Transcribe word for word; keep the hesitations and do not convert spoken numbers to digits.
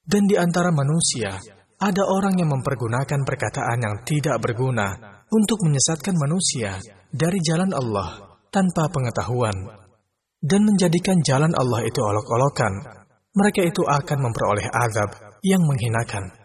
Dan di antara manusia, ada orang yang mempergunakan perkataan yang tidak berguna untuk menyesatkan manusia dari jalan Allah tanpa pengetahuan dan menjadikan jalan Allah itu olok-olokan. Mereka itu akan memperoleh azab yang menghinakan.